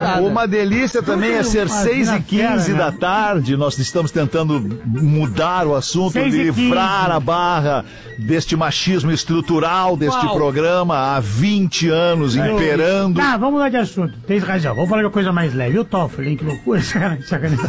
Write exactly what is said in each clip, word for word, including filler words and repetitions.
nada. Uma delícia também é ser seis e quinze da tarde. Nós estamos tentando mudar o assunto, livrar a barra deste machismo estrutural deste Uau. programa há vinte anos imperando. Tá, vamos mudar de assunto. Tem razão. Vamos falar de uma coisa mais leve. E o Toffoli, hein? Que loucura. Sacanagem.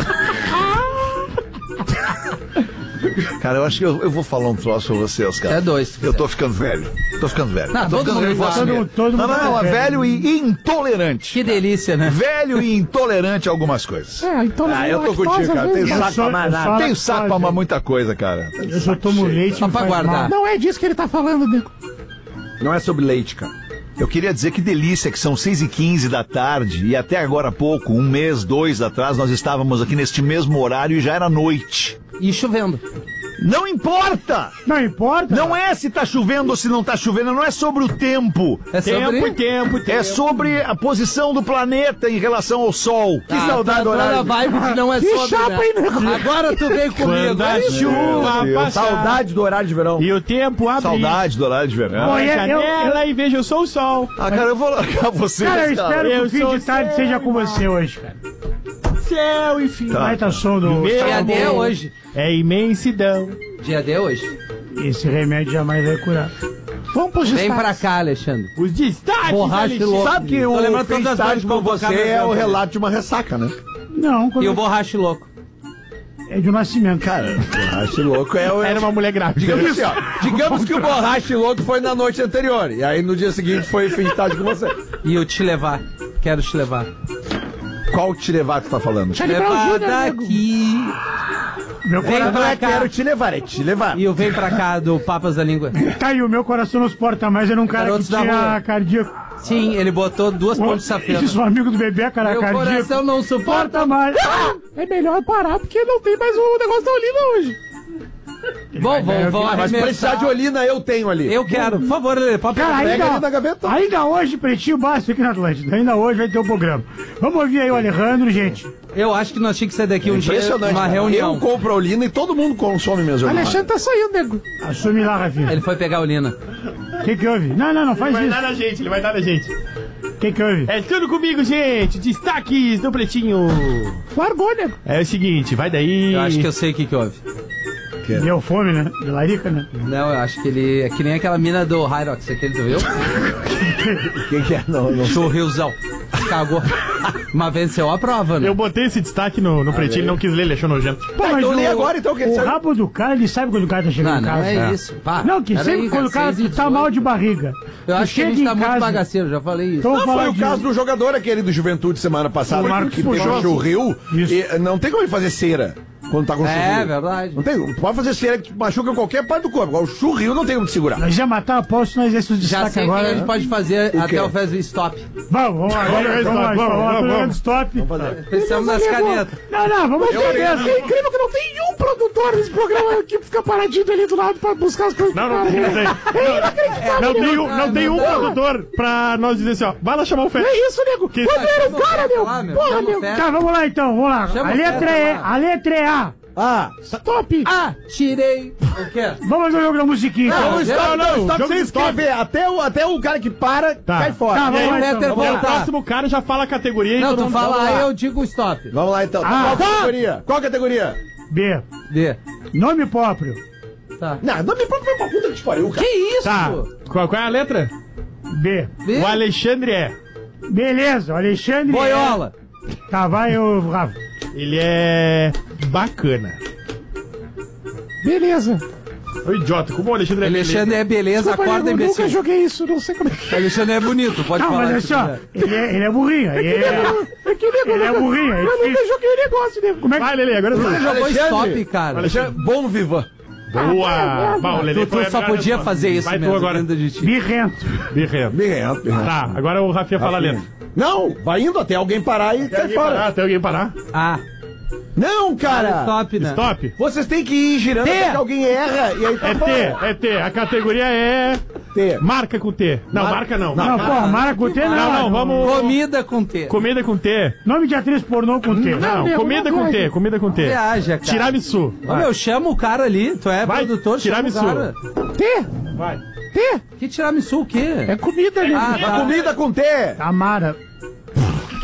Cara, eu acho que eu, eu vou falar um troço pra vocês, cara. É dois. Eu tô ficando velho. Tô ficando velho. Não, tô todo ficando mundo velho. igual. Todo mundo- Todo Não, mundo não, é é velho e intolerante. Que delícia, né? Velho e intolerante a algumas coisas. É, então Ah, eu tô contigo, cara. Tenho saco pra amar nada. Tenho saco pra amar muita coisa, cara. Eu só tomo leite Só e pra faz guardar. mal. Não é disso que ele tá falando, nego. Não é sobre leite, cara. Eu queria dizer que delícia que são seis e quinze da tarde e até agora há pouco, um mês, dois atrás, nós estávamos aqui neste mesmo horário e já era noite. E chovendo. Não importa! Não importa. Não é se tá chovendo ou se não tá chovendo, não é sobre o tempo. É sobre... Tempo, tempo, tempo. É sobre a posição do planeta em relação ao Sol. Que Ah, saudade tá do dando a horário. vibe que não é sobre, chapa, né? hein, nego? Agora tu veio comigo. Quando a É isso. chuva Deus. passar. Saudade do horário de verão. E o tempo abre. Saudade do horário de verão. Pô, A eu- eu- janela e veja o sol, o sol. Ah, cara, eu vou largar vocês, Cara, eu espero que Eu o fim sou de tarde seu seja com irmão. você hoje, cara. Céu e fim. Vai tá som do... Meu Dia D é hoje. É imensidão. Dia D é hoje. Esse remédio jamais vai curar. Vamos pros Vem destaques. pra cá, Alexandre. Os destaques, Borracha Alexandre. louco. Sabe que Tô o lembrando fim todas de as tarde vezes com que eu vou você tocar é na o janta. relato de uma ressaca, né? Não, quando... E o borracha louco. é de um nascimento. Cara, borracha louco é o... Era uma mulher grávida. Digamos assim, ó. Digamos que o borracha louco foi na noite anterior. E aí no dia seguinte foi fim de tarde com você. E o te levar. Quero te levar. Qual te levar que tu tá falando? Charlie Brown Levar Júnior, nego. daqui. Meu Vem coração... Não pra é cá. quero te levar, é te levar. E o vem pra cá do Papas da Língua. Tá aí, o meu coração não suporta mais. Era um cara Garotos que da tinha rua. cardíaco. Sim, ele botou duas pontes de safena. Isso, um amigo do bebê, cara, Meu cardíaco. coração não suporta Suporta mais. É melhor parar, porque não tem mais o negócio da Olina hoje. Bom, vamos, vamos Ah, mas precisar de Olina eu tenho ali. Eu quero. Por favor, Lelê, pode Cara, pegar. Pega ainda, ali na gaveta. ainda hoje, Pretinho Básico aqui na Atlântida. Ainda hoje vai ter o programa. Vamos ouvir aí o Alejandro, gente. Eu acho que nós tínhamos que sair daqui um dia, Impressionante. uma cara. reunião. Eu compro a Olina e todo mundo consome mesmo. Alexandre tá saindo, nego. Assume lá, Rafinha. Ele foi pegar a Olina. O que que houve? Não, não, não faz Vai isso. dar na gente, ele vai dar na gente. O que que houve? É tudo comigo, gente. Destaques do Pretinho. Largou, nego. É o seguinte, vai daí. Eu acho que eu sei o que que houve. Deu fome, né? De larica, né? Não, eu acho que ele é que nem aquela mina do Hyrox, aquele, tu viu? Quem que é? Não, não. Do Riozão. Cagou. Mas venceu a prova, né? Eu botei esse destaque no, no Pretinho, ele não quis ler, ele achou nojento. Pô, mas então o, lê agora, então, que ele o sabe. rabo do cara, ele sabe quando o cara tá chegando Não, em não casa. é isso. Pá, Não, que pera sempre aí, quando o cara seis e tá mal de dezoito. barriga. Eu tu acho que a chega gente em tá muito casa- bagaceiro, já falei isso. Então, Não, vamos foi falar o de- caso do jogador aquele do Juventude semana passada. O Marcos que Pujols. puxou o Rio. Isso. E não tem como ele fazer cera quando tá com É, churril. verdade. Não tem. Tu pode fazer cera que machuca qualquer parte do corpo. Agora o churril não tem como te segurar. Nós já matar a posse, nós esses Já destaques sei o que agora. a gente pode fazer O quê? até o Fez Stop. Vamos, vamos lá. Vamos, Vamos, vamos, lá, vamos, vamos, vamos, vamos, stop. Precisamos das canetas. Não, não, vamos É incrível que não tem um produtor nesse programa que fica paradinho ali do lado pra buscar as coisas. Não, não tem, não tem. É inacreditável, Não tem nego. um, não tem um Porra, produtor pra nós dizer assim, ó, vai lá chamar o Fé. É isso, nego. Que- Quando era um Chama o cara, Feta meu. lá, meu. Porra, Chama o meu. Feta. Tá, vamos lá então, vamos lá. Chama A o letra Feta é, lá. a letra é A. Ah, Stop. Ah, tirei. O quê? Vamos ao jogo da musiquinha. Não, então. não, já- stop, não, stop jogo sem stop. escrever. Até o, até o cara que para, Tá. cai fora. Tá, E aí, vamos lá Peter então. o volta. próximo cara já fala a categoria e Não, todo tu mundo fala vamos aí, lá. eu digo stop. Vamos lá então. Ah, Qual tá. categoria? Qual categoria? B. Vê. Nome próprio. Tá. Não, não me preocupa pra puta que te pariu, cara. Que isso? Tá, qual, qual é a letra? B. Vê. O Alexandre é. Beleza, o Alexandre. Boiola. É... Tá, vai, o Rafa. Ele é bacana. Beleza. Ô idiota, como o Alexandre é Alexandre é beleza, Desculpa, acorda nego, eu nunca imbecil. joguei isso, não sei como é que Alexandre é bonito, pode Não, falar. mas olha se só, quiser. ele é, ele é burrinho. Ele é, é que nego. ele é burrinho. É Eu nunca difícil. joguei o negócio, nego. Como é que... Vai, Lelê, agora tu. Jogou stop, cara. Alexandre, bom vivan. Boa! Bom, o Lelê Tu, foi tu a só melhor podia resposta. fazer isso Vai tu mesmo, agora. dentro de ti. Birrento. Birrento. Birrento, birrento. Tá, agora o Rafinha fala a letra. Não, vai indo até alguém parar e cai Alguém fora. parar, até alguém parar. Ah, Não, cara. stop, né? Stop. Vocês têm que ir girando T. até que alguém erra e aí tá É fora. T, é T. A categoria é T. marca com T. Não, Mar- marca não. Não, pô, Maracutê não. Não, não, vamos... Comida com T. Comida com T. Nome de atriz pornô com T. Não, nego, comida não com viaja. T, comida com T. Viaja, cara. Tiramisu. Ô, meu, chama o cara ali. Tu é Vai, produtor, chama o tiramisu. cara. T. Vai. T. Que tiramisu o quê? É comida, nego. Ah, A tá. comida com T. Tamara.